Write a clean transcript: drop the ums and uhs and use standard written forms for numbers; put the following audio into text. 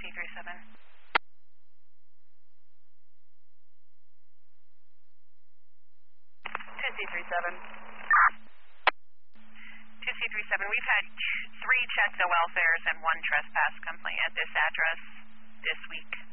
2C37. 2C37. 2C37, we've had 3 checks of welfares and 1 trespass complaint at this address this week.